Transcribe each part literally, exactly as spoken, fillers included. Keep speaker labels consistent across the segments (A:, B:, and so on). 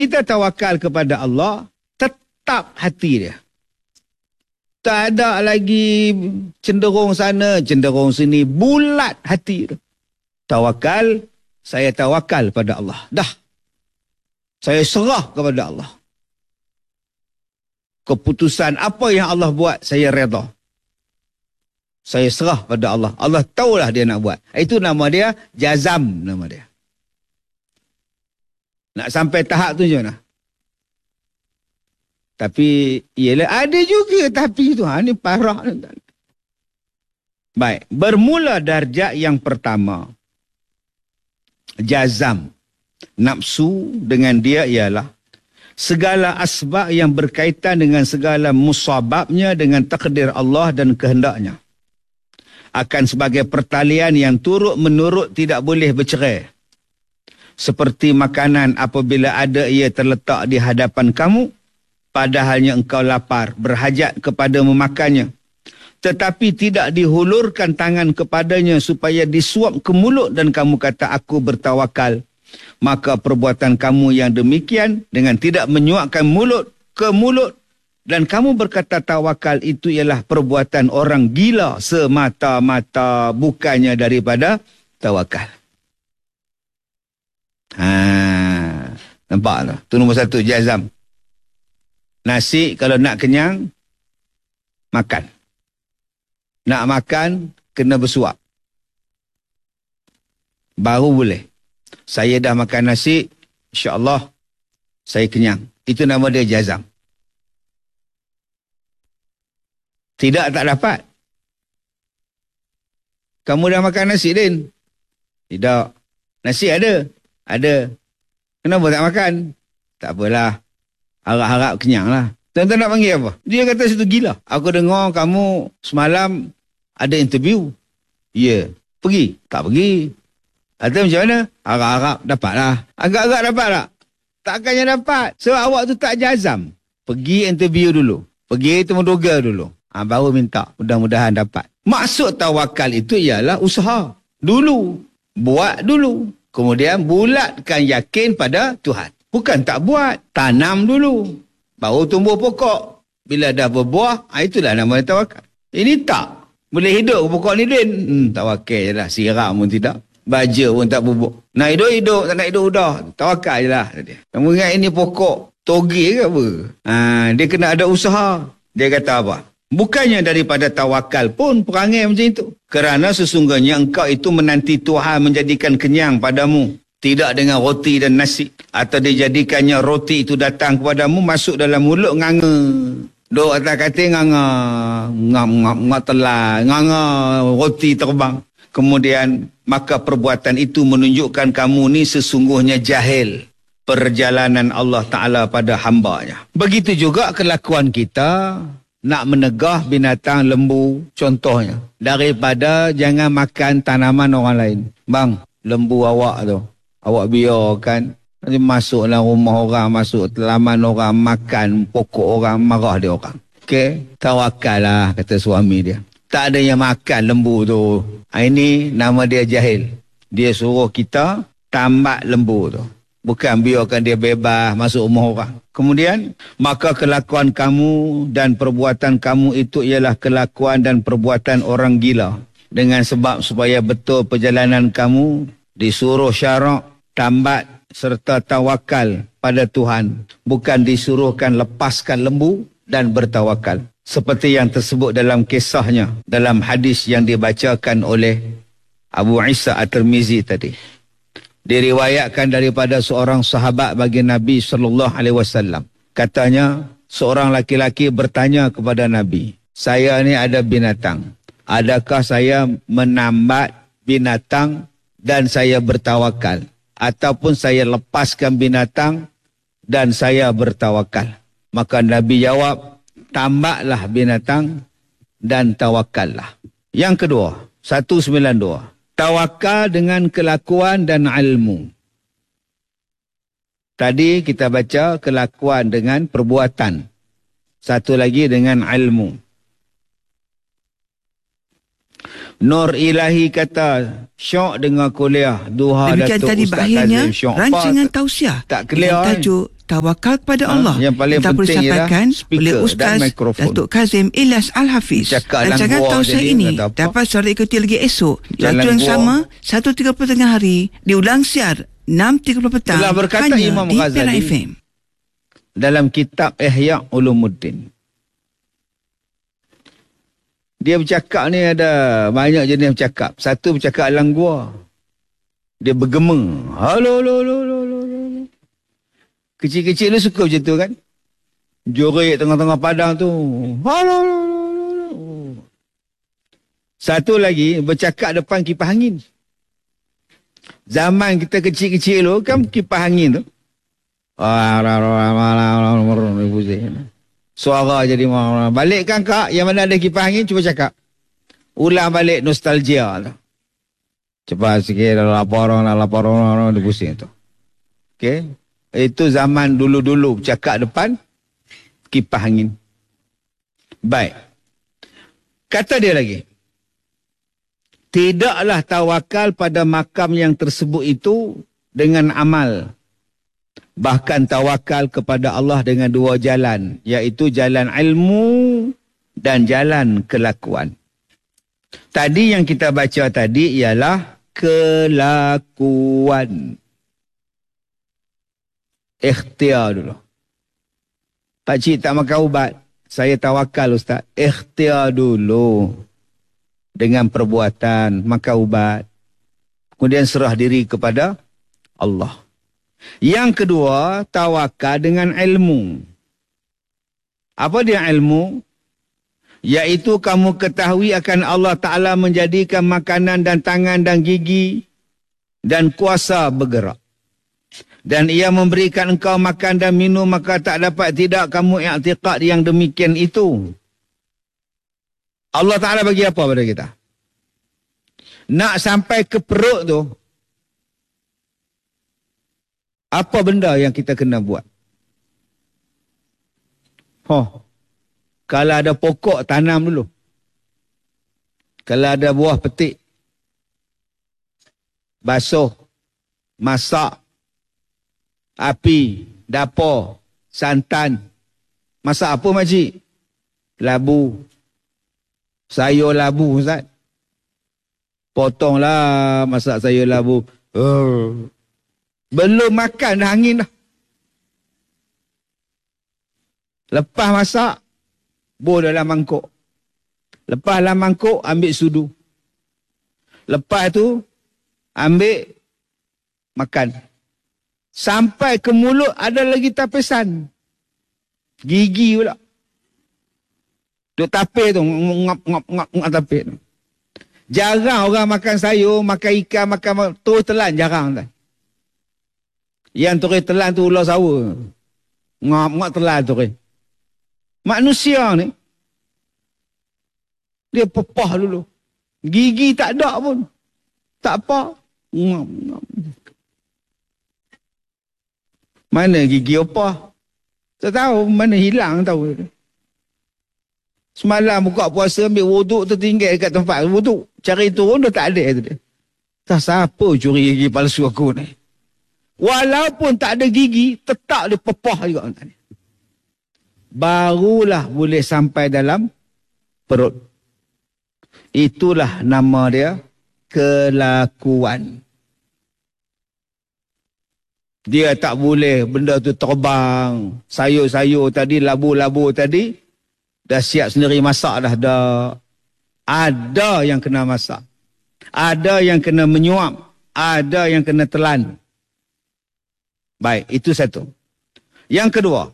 A: kita tawakal kepada Allah, tetap hati dia. Tak ada lagi cenderung sana, cenderung sini. Bulat hati dia. Tawakal, saya tawakal pada Allah. Dah. Saya serah kepada Allah. Keputusan apa yang Allah buat, saya redha. Saya serah pada Allah. Allah tahulah dia nak buat. Itu nama dia jazam, nama dia. Nak sampai tahap tu je nak. Tapi, ialah ada juga tapi tu. Ha, ni parah. Baik. Bermula darjat yang pertama. Jazam. Nafsu dengan dia ialah segala asbab yang berkaitan dengan segala musababnya dengan takdir Allah dan kehendaknya. Akan sebagai pertalian yang turut menurut tidak boleh bercerai. Seperti makanan apabila ada ia terletak di hadapan kamu, padahalnya engkau lapar, berhajat kepada memakannya. Tetapi tidak dihulurkan tangan kepadanya supaya disuap ke mulut dan kamu kata aku bertawakal. Maka perbuatan kamu yang demikian dengan tidak menyuapkan mulut ke mulut dan kamu berkata tawakal itu ialah perbuatan orang gila semata-mata, bukannya daripada tawakal. Ha, nampak tak? Itu nombor satu, jazam. Nasi kalau nak kenyang, makan. Nak makan, kena bersuap. Baru boleh. Saya dah makan nasi, insya-Allah saya kenyang. Itu nama dia jazam. Tidak tak dapat. Kamu dah makan nasi, Din? Tidak. Nasi ada? Ada. Kenapa tak makan? Tak apalah. Harap-harap kenyang lah. Tuan-tuan nak panggil apa? Dia kata situ gila. Aku dengar kamu semalam ada interview. Ya. Yeah. Pergi? Tak pergi. Atau macam mana? Harap-harap dapat lah. Agak-agak dapat tak? Takkannya dapat. Sebab awak tu tak jazam. Pergi interview dulu. Pergi temu doga dulu. Ha, baru minta. Mudah-mudahan dapat. Maksud tawakal itu ialah usaha. Dulu. Buat dulu. Kemudian bulatkan yakin pada Tuhan. Bukan tak buat. Tanam dulu. Baru tumbuh pokok. Bila dah berbuah, itulah nama tawakal. Ini tak. Boleh hidup pokok ni, Din. Hmm, tawakal je lah. Siram pun tidak. Baja pun tak bubuk. Nak hidup-hidup, tak nak hidup dah. Tawakal je lah. Kamu ingat ini pokok toge ke apa? Ha, dia kena ada usaha. Dia kata apa? Bukannya daripada tawakal pun perangai macam itu. Kerana sesungguhnya engkau itu menanti Tuhan menjadikan kenyang padamu. Tidak dengan roti dan nasi. Atau dijadikannya roti itu datang kepadamu, masuk dalam mulut nganga. Duk atas katil nganga. Ngam-ngam telah. Nganga roti terbang. Kemudian maka perbuatan itu menunjukkan kamu ni sesungguhnya jahil perjalanan Allah Ta'ala pada hambanya. Begitu juga kelakuan kita. Nak menegah binatang lembu contohnya. Daripada jangan makan tanaman orang lain. Bang, lembu awak tu. Awak biarkan. Nanti masuk dalam rumah orang, masuk telaman orang, makan pokok orang, marah dia orang. Okey, tawakal lah, kata suami dia. Tak ada yang makan lembu tu. Ini nama dia jahil. Dia suruh kita tambat lembu tu. Bukan biarkan dia bebas masuk rumah orang. Kemudian, maka kelakuan kamu dan perbuatan kamu itu ialah kelakuan dan perbuatan orang gila. Dengan sebab supaya betul perjalanan kamu, disuruh syarak, tambat serta tawakal pada Tuhan. Bukan disuruhkan lepaskan lembu dan bertawakal. Seperti yang tersebut dalam kisahnya, dalam hadis yang dibacakan oleh Abu Isa At-Tirmizi tadi. Diriwayatkan daripada seorang sahabat bagi Nabi sallallahu alaihi wasallam. Katanya, seorang laki-laki bertanya kepada Nabi, saya ni ada binatang. Adakah saya menambat binatang dan saya bertawakal? Ataupun saya lepaskan binatang dan saya bertawakal? Maka Nabi jawab, tambaklah binatang dan tawakallah. Yang kedua, seratus sembilan puluh dua. Tawakal dengan kelakuan dan ilmu. Tadi kita baca kelakuan dengan perbuatan. Satu lagi dengan ilmu. Nur Ilahi kata, syok dengan kuliah Duha
B: Datuk
A: Ustaz
B: tadi
A: Kazim
B: berakhirnya
A: syok.
B: rancangan tausiah
A: tak clear
B: dengan tajuk tawakal kepada
A: ha,
B: Allah.
A: yang paling
B: Kita
A: penting
B: disampaikan oleh Ustaz Datuk Kazim Ilyas Al-Hafiz. Rancangan Tausiah ini dapat saudara ikuti lagi esok di waktu yang sama satu tiga puluh tengah hari, diulang siar enam tiga puluh petang hanya
A: Imam
B: di
A: Ghazali,
B: Perak F M.
A: Dalam kitab Ihya Ulumuddin, dia bercakap ni ada banyak jenis bercakap. Satu bercakap dalam gua, dia bergema. Halo, halo, halo, halo, halo. Kecil-kecil dia suka macam tu kan. Jorik tengah-tengah padang tu. Halo, halo, halo. Satu lagi bercakap depan kipas angin. Zaman kita kecil-kecil tu kan kipas angin tu. Suara jadi balikkan kak yang mana ada kipas angin, cuba cakap. Ulang balik nostalgia tu. Cepat sikit lapar orang lapar orang dia pusing tu. Okey. Itu zaman dulu-dulu cakap depan kipas angin. Baik. Kata dia lagi. Tidaklah tawakal pada makam yang tersebut itu dengan amal. Bahkan tawakal kepada Allah dengan dua jalan, iaitu jalan ilmu dan jalan kelakuan. Tadi yang kita baca tadi ialah kelakuan. Ikhtiar dulu. Pakcik tak makan ubat, saya tawakal Ustaz. Ikhtiar dulu dengan perbuatan, makan ubat. Kemudian serah diri kepada Allah. Yang kedua, tawakal dengan ilmu. Apa dia ilmu? Iaitu kamu ketahui akan Allah Ta'ala menjadikan makanan dan tangan dan gigi dan kuasa bergerak. Dan ia memberikan engkau makan dan minum, maka tak dapat tidak kamu i'tiqad yang demikian itu. Allah Ta'ala bagi apa pada kita? Nak sampai ke perut tu, apa benda yang kita kena buat? Oh, kalau ada pokok, tanam dulu. Kalau ada buah, petik. Basuh, masak, api, dapur, santan. Masak apa makcik? Labu. Sayur labu, Ustaz. Potonglah masak sayur labu. Oh. Belum makan dah angin dah. Lepas masak, bor dalam mangkuk. Lepas dalam mangkuk, ambil sudu. Lepas tu, ambil makan. Sampai ke mulut ada lagi tapisan. Gigi pula. Duk tapis tu, ngap-ngap-ngap tapis tu. Jarang orang makan sayur, makan ikan, makan terus telan, jarang tak. Yang terus telan tu ular sawa. Ngap-ngap telan terus. Manusia ni, dia pepah dulu. Gigi tak ada pun. Tak apa. Ngap-ngap. Mana gigi apa? Tak tahu, mana hilang tahu. Semalam buka puasa ambil wuduk tertinggal kat tempat wuduk. Cari turun dah tak ada tu dia. Tak siapa curi gigi palsu aku ni. Walaupun tak ada gigi, tetap dia pepah juga. Barulah boleh sampai dalam perut. Itulah nama dia kelakuan. Dia tak boleh benda tu terbang. Sayur-sayur tadi, labu-labu tadi, dah siap sendiri masak dah. Dah. Ada yang kena masak. Ada yang kena menyuap. Ada yang kena telan. Baik, itu satu. Yang kedua.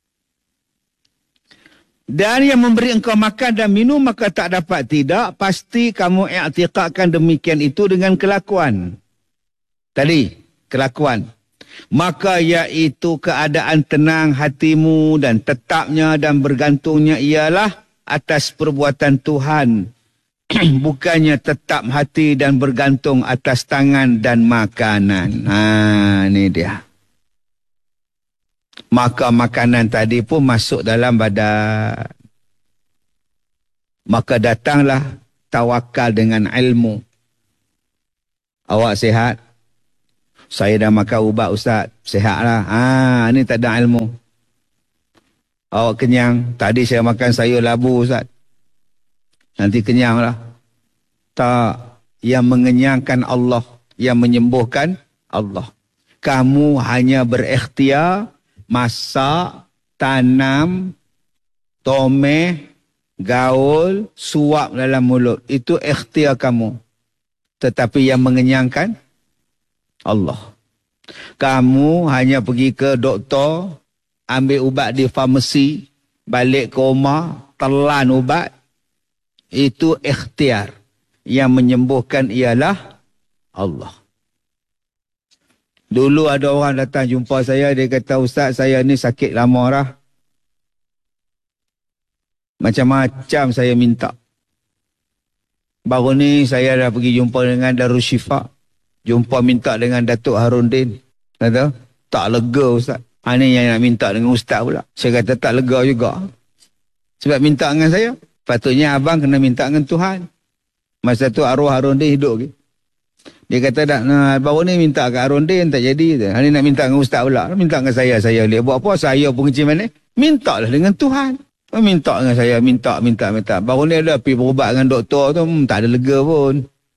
A: Dan yang memberi engkau makan dan minum, maka tak dapat tidak. Pasti kamu i'tiqadkan demikian itu dengan kelakuan. Tadi, kelakuan. Maka iaitu keadaan tenang hatimu dan tetapnya dan bergantungnya ialah atas perbuatan Tuhan. Bukannya tetap hati dan bergantung atas tangan dan makanan. Ha, ini dia. Maka makanan tadi pun masuk dalam badan. Maka datanglah tawakal dengan ilmu. Awak sihat? Saya dah makan ubat Ustaz, sihatlah. Ah, ni tak ada ilmu. Awak kenyang. Tadi saya makan sayur labu Ustaz. Nanti kenyanglah. Tak. Yang mengenyangkan Allah, yang menyembuhkan Allah. Kamu hanya berikhtiar masak, tanam, tomeh, gaul, suap dalam mulut. Itu ikhtiar kamu. Tetapi yang mengenyangkan Allah. Kamu hanya pergi ke doktor, ambil ubat di farmasi, balik ke rumah, telan ubat. Itu ikhtiar. Yang menyembuhkan ialah Allah. Dulu ada orang datang jumpa saya, dia kata, Ustaz, saya ni sakit lama dah. Macam-macam saya minta. Baru ni saya dah pergi jumpa dengan Darul Syifa. Jumpa minta dengan Datuk Harundin. Kata, tak lega Ustaz. Ha, ni yang nak minta dengan Ustaz pula. Saya kata tak lega juga. Sebab minta dengan saya. Patutnya abang kena minta dengan Tuhan. Masa tu arwah Harundin hidup ke. Dia kata tak, nah, baru ni minta kat Harundin tak jadi. Hari nak minta dengan Ustaz pula. Minta dengan saya. Saya lihat buat apa? Saya pun kecil mana? Minta lah dengan Tuhan. Minta dengan saya. Minta, minta, minta. Baru ni ada pergi berubat dengan doktor tu. Hmm, tak ada lega pun.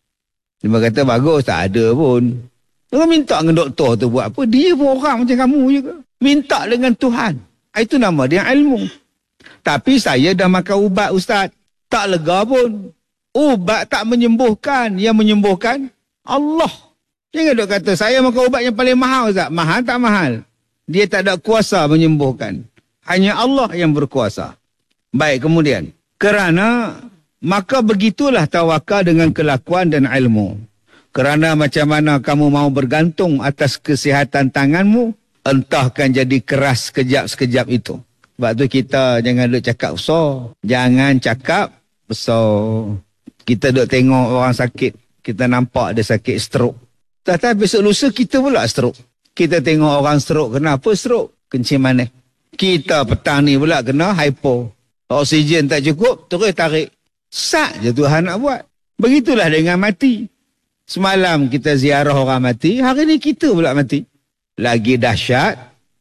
A: Dia kata bagus. Tak ada pun. Dia minta dengan doktor tu buat apa? Dia pun orang macam kamu juga. Minta dengan Tuhan. Itu nama dia ilmu. Tapi saya dah makan ubat Ustaz. Tak lega pun. Ubat tak menyembuhkan. Yang menyembuhkan Allah. Jangan duk kata saya makan ubat yang paling mahal Ustaz. Mahal tak mahal. Dia tak ada kuasa menyembuhkan. Hanya Allah yang berkuasa. Baik, kemudian. Kerana maka begitulah tawakal dengan kelakuan dan ilmu. Kerana macam mana kamu mau bergantung atas kesihatan tanganmu, entahkan jadi keras sekejap-sekejap itu. Sebab tu kita jangan duk cakap besar. Jangan cakap besar. Kita duk tengok orang sakit. Kita nampak dia sakit stroke. Tapi besok lusa kita pula stroke. Kita tengok orang stroke. Kenapa stroke? Kencing manis. Kita petang ni pula kena hypo. Oksigen tak cukup, terus tarik. Sak je Tuhan nak buat. Begitulah dengan mati. Semalam kita ziarah orang mati. Hari ni kita pula mati. Lagi dahsyat.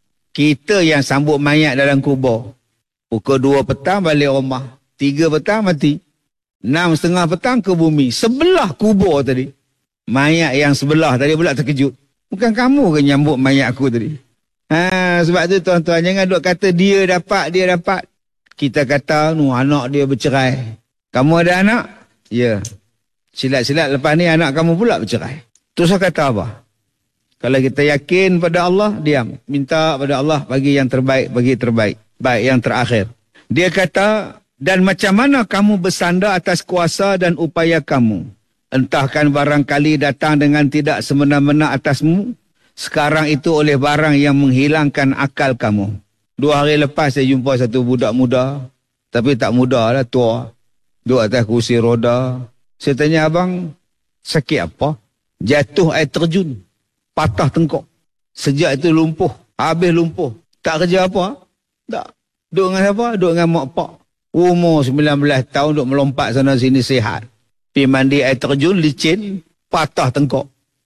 A: Kita yang sambut mayat dalam kubur. Pukul dua petang balik rumah. Tiga petang mati. Enam setengah petang ke bumi. Sebelah kubur tadi. Mayat yang sebelah tadi pula terkejut. Bukan kamu ke nyambut mayat aku tadi? Ha, sebab tu tuan-tuan jangan duk kata dia dapat, dia dapat. Kita kata, nu anak dia bercerai. Kamu ada anak? Ya. Silat-silat lepas ni anak kamu pula bercerai. Terus saya kata apa? Kalau kita yakin pada Allah, diam. Minta pada Allah bagi yang terbaik, bagi terbaik. Baik yang terakhir. Dia kata, dan macam mana kamu bersandar atas kuasa dan upaya kamu? Entahkan barangkali datang dengan tidak semena-mena atasmu, sekarang itu oleh barang yang menghilangkan akal kamu. Dua hari lepas saya jumpa satu budak muda, tapi tak muda lah, tua. Duduk atas kursi roda. Saya tanya, abang, sakit apa? Jatuh air terjun, patah tengkok. Sejak itu lumpuh, habis lumpuh. Tak kerja apa? Tak. Duduk dengan siapa? Duduk dengan mak pak. Umur sembilan belas tahun duk melompat sana sini sihat. Pergi mandi air terjun, licin, patah tengkok.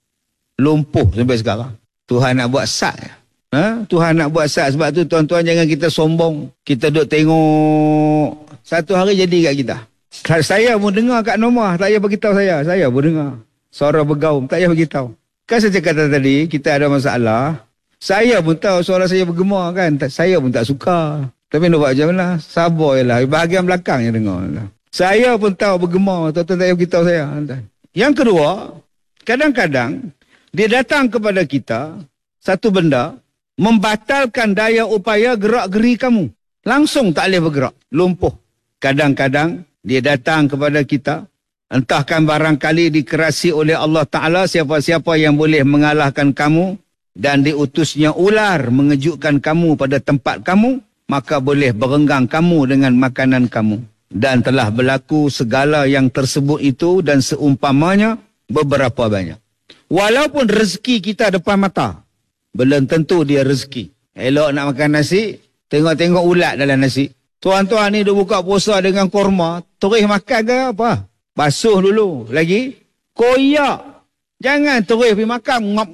A: Lumpuh sampai sekarang. Tuhan nak buat sak. Ha? Tuhan nak buat sak. Sebab tu tuan-tuan jangan kita sombong. Kita duk tengok. Satu hari jadi kat kita. Saya pun dengar kat nombor. Tak payah beritahu saya. Saya pun dengar. Suara bergaum. Tak payah beritahu. Kan saya kata tadi, kita ada masalah. Saya pun tahu suara saya bergema kan. Saya pun tak suka. Tapi nak buat macam mana? Sabar je lah. Bahagian belakang yang dengar. Saya pun tahu bergema. Tuan-tuan tak payah beritahu saya. Yang kedua, kadang-kadang dia datang kepada kita satu benda membatalkan daya upaya gerak-geri kamu. Langsung tak boleh bergerak. Lumpuh. Kadang-kadang dia datang kepada kita. Entahkan barangkali dikerasi oleh Allah Ta'ala siapa-siapa yang boleh mengalahkan kamu dan diutusnya ular mengejutkan kamu pada tempat kamu, maka boleh berenggang kamu dengan makanan kamu. Dan telah berlaku segala yang tersebut itu dan seumpamanya beberapa banyak. Walaupun rezeki kita depan mata, belum tentu dia rezeki. Elok nak makan nasi, tengok-tengok ulat dalam nasi. Tuan-tuan ni dia buka puasa dengan korma, terus makan ke apa? Basuh dulu. Lagi, koyak. Jangan terus pergi makan, ngap-ngap.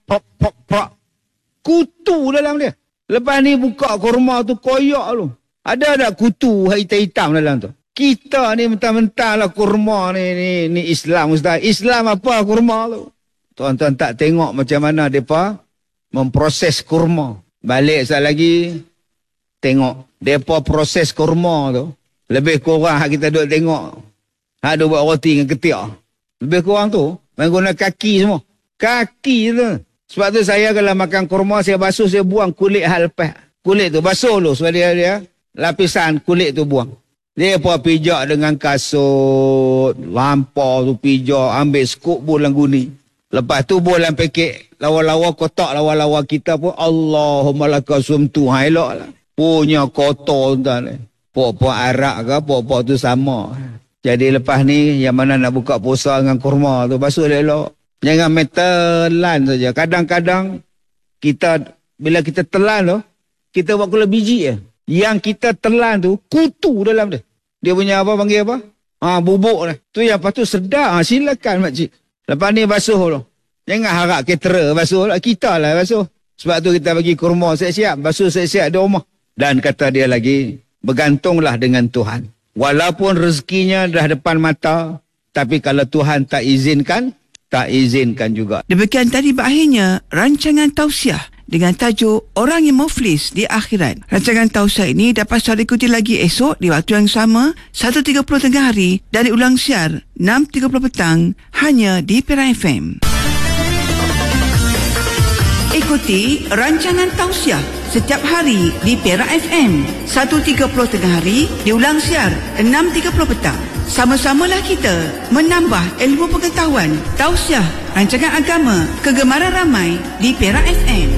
A: prok, prok, prok. Kutu dalam dia. Lepas ni buka kurma tu koyak lu. Ada tak kutu hitam-hitam dalam tu? Kita ni mentah-mentah lah kurma ni, ni, ni Islam Ustaz. Islam apa kurma tu? Tuan-tuan tak tengok macam mana mereka memproses kurma. Balik sekali lagi, tengok. Mereka proses kurma tu. Lebih kurang kita duduk tengok. Ada buat roti dengan ketiak. Lebih kurang tu, menggunakan kaki semua. Kaki tu. Sebab tu saya kalau makan kurma, saya basuh, saya buang kulit hal lepas. Kulit tu basuh dulu sebab dia, dia lapisan kulit tu buang. Dia pun pijak dengan kasut, lampau tu pijak, ambil skup bulan guni. Lepas tu bulan paket, lawa-lawa kotak lawa-lawa kita pun, Allahumma laka sumtu, ha elok lah. Punya kotor tuan. Pok-pok arak ke, pok-pok tu sama. Jadi lepas ni, yang mana nak buka puasa dengan kurma tu, basuh dia elok. Jangan main telan saja. Kadang-kadang, kita, bila kita telan tu, kita buat kula biji je. Yang kita telan tu, kutu dalam dia. Dia punya apa, panggil apa? Ha, bubuk lah. Tu yang lepas tu sedap. Ha, silakan makcik. Lepas ni basuh tu. Jangan harap ketera basuh. Kita lah basuh. Sebab tu kita bagi kurma siap-siap. Basuh siap-siap di rumah. Dan kata dia lagi, bergantunglah dengan Tuhan. Walaupun rezekinya dah depan mata, tapi kalau Tuhan tak izinkan, tak izinkan juga.
B: Demikian tadi berakhirnya rancangan tausiah dengan tajuk Orang yang Muflis di Akhirat. Rancangan tausiah ini dapat anda ikuti lagi esok di waktu yang sama, satu tiga puluh tengah hari, dan diulang siar enam tiga puluh petang hanya di Perak F M. Ikuti rancangan tausiah setiap hari di Perak F M, satu tiga puluh tengah hari, diulang siar enam tiga puluh petang. Sama-samalah kita menambah ilmu pengetahuan. Tausiah rancangan agama kegemaran ramai di Perak F M.